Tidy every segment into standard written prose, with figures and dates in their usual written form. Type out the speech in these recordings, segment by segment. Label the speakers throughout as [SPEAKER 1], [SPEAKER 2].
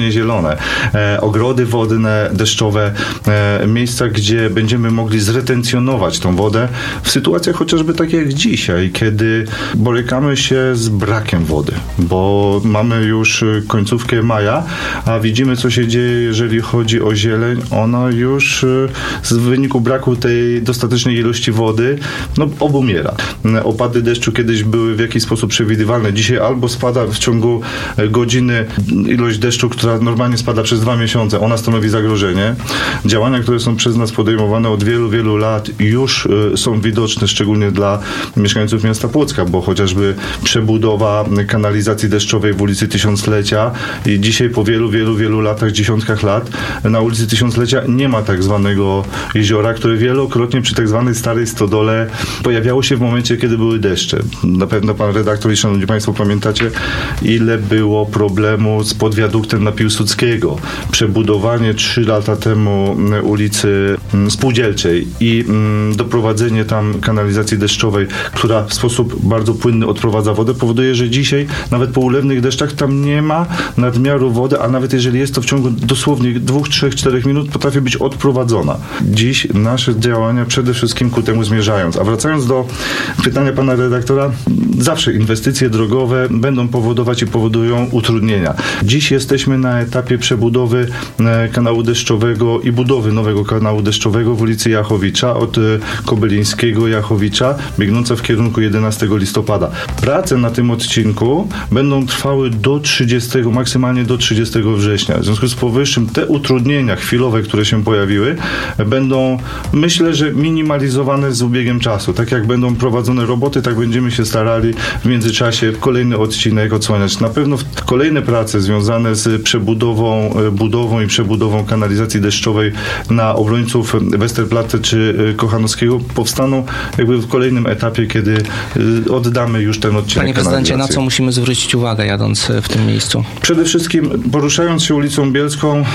[SPEAKER 1] fantastycznie zielone. Ogrody wodne, deszczowe, miejsca, gdzie będziemy mogli zretencjonować tą wodę w sytuacjach chociażby takie jak dzisiaj, kiedy borykamy się z brakiem wody, bo mamy już końcówkę maja, a widzimy, co się dzieje, jeżeli chodzi o zieleń. Ona już w wyniku braku tej dostatecznej ilości wody obumiera. Opady deszczu kiedyś były w jakiś sposób przewidywalne. Dzisiaj albo spada w ciągu godziny ilość deszczu, która normalnie spada przez 2 miesiące. Ona stanowi zagrożenie. Działania, które są przez nas podejmowane od wielu, wielu lat już są widoczne, szczególnie dla mieszkańców miasta Płocka, bo chociażby przebudowa kanalizacji deszczowej w ulicy Tysiąclecia i dzisiaj po wielu, wielu, wielu latach, dziesiątkach lat na ulicy Tysiąclecia nie ma tak zwanego jeziora, które wielokrotnie przy tak zwanej starej stodole pojawiało się w momencie, kiedy były deszcze. Na pewno pan redaktor i szanowni państwo pamiętacie, ile było problemu z podwiaduktem na Piłsudskiego. Przebudowanie 3 lata temu ulicy Spółdzielczej i doprowadzenie tam kanalizacji deszczowej, która w sposób bardzo płynny odprowadza wodę, powoduje, że dzisiaj nawet po ulewnych deszczach tam nie ma nadmiaru wody, a nawet jeżeli jest to w ciągu dosłownie 2, 3, 4 minut potrafi być odprowadzona. Dziś nasze działania przede wszystkim ku temu zmierzając. A wracając do pytania pana redaktora, zawsze inwestycje drogowe będą powodować i powodują utrudnienia. Dziś jesteśmy na etapie przebudowy kanału deszczowego i budowy nowego kanału deszczowego w ulicy Jachowicza od Kobylińskiego Jachowicza, biegnąca w kierunku 11 listopada. Prace na tym odcinku będą trwały do 30, maksymalnie do 30 września. W związku z powyższym te utrudnienia chwilowe, które się pojawiły, będą, myślę, że minimalizowane z ubiegiem czasu. Tak jak będą prowadzone roboty, tak będziemy się starali w międzyczasie kolejny odcinek odsłaniać. Na pewno kolejne prace związane z budową i przebudową kanalizacji deszczowej na obrońców Westerplatte czy Kochanowskiego powstaną jakby w kolejnym etapie, kiedy oddamy już ten odcinek.
[SPEAKER 2] Panie prezydencie, na co musimy zwrócić uwagę, jadąc w tym miejscu?
[SPEAKER 1] Przede wszystkim poruszając się ulicą Bielską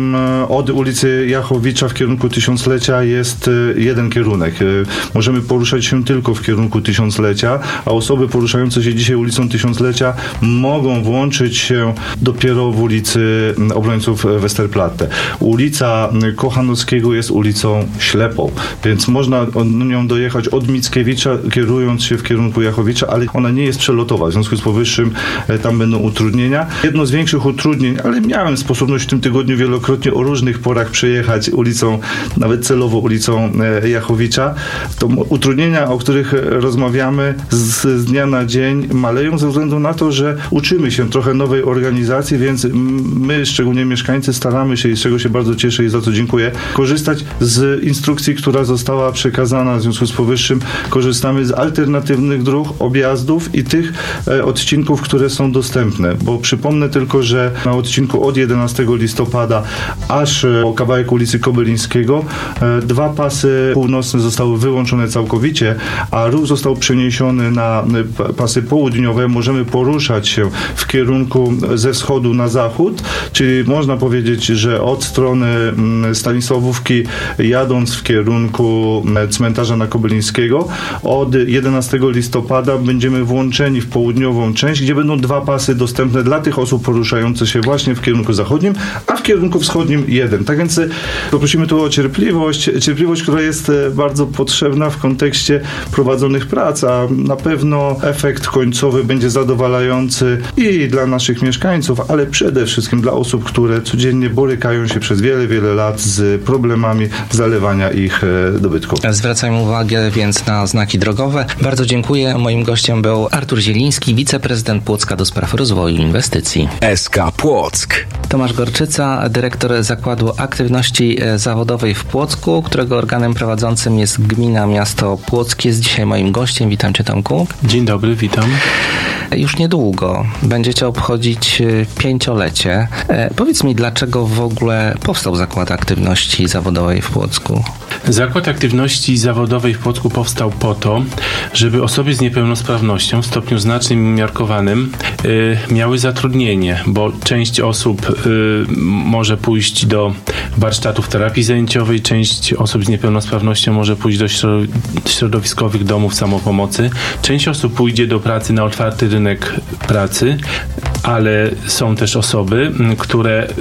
[SPEAKER 1] od ulicy Jachowicza w kierunku Tysiąclecia jest jeden kierunek. Możemy poruszać się tylko w kierunku Tysiąclecia, a osoby poruszające się dzisiaj ulicą Tysiąclecia mogą włączyć się dopiero w ulicy obrońców Westerplatte. Ulica Kochanowskiego jest ulicą ślepą, więc można nią dojechać od Mickiewicza, kierując się w kierunku Jachowicza, ale ona nie jest przelotowa. W związku z powyższym tam będą utrudnienia. Jedno z większych utrudnień, ale miałem sposobność w tym tygodniu wielokrotnie o różnych porach przejechać ulicą, nawet celowo ulicą Jachowicza. To utrudnienia, o których rozmawiamy z dnia na dzień maleją ze względu na to, że uczymy się trochę nowej organizacji, więc my, szczególnie mieszkańcy, staramy się i z czego się bardzo cieszę i za co dziękuję, korzystać z instrukcji, która została przekazana. W związku z powyższym korzystamy z alternatywnych dróg, objazdów i tych odcinków, które są dostępne, bo przypomnę tylko, że na odcinku od 11 listopada aż o kawałek ulicy Kobylińskiego 2 pasy północne zostały wyłączone całkowicie, a ruch został przeniesiony na pasy południowe. Możemy poruszać się w kierunku ze wschodu na zachód, czyli można powiedzieć, że od strony Stanisławówki jadąc w kierunku cmentarza na Kobylińskiego od 11 listopada będziemy włączeni w południową część, gdzie będą 2 pasy dostępne dla tych osób poruszających się właśnie w kierunku zachodnim, a w kierunku wschodnim 1. Tak więc poprosimy tu o cierpliwość, która jest bardzo potrzebna w kontekście prowadzonych prac, a na pewno efekt końcowy będzie zadowalający i dla naszych mieszkańców, ale przede wszystkim dla osób, które codziennie borykają się przez wiele, wiele lat z problemami zalewania ich dobytku.
[SPEAKER 2] Zwracajmy uwagę więc na znaki drogowe. Bardzo dziękuję. Moim gościem był Artur Zieliński, wiceprezydent Płocka do spraw rozwoju i inwestycji.
[SPEAKER 3] SK Płock.
[SPEAKER 2] Tomasz Gorczyca, dyrektor Zakładu Aktywności Zawodowej w Płocku, którego organem prowadzącym jest gmina, miasto Płock. Jest dzisiaj moim gościem. Witam cię, Tomku.
[SPEAKER 4] Dzień dobry, witam.
[SPEAKER 2] Już niedługo będziecie obchodzić 5-lecie. Powiedz mi, dlaczego w ogóle powstał Zakład Aktywności Zawodowej w Płocku?
[SPEAKER 4] Zakład Aktywności Zawodowej w Płocku powstał po to, żeby osoby z niepełnosprawnością w stopniu znacznym i umiarkowanym miały zatrudnienie, bo część osób może pójść do warsztatów terapii zajęciowej, część osób z niepełnosprawnością może pójść do środowiskowych domów samopomocy, część osób pójdzie do pracy na otwarty rynek pracy, ale są też osoby, które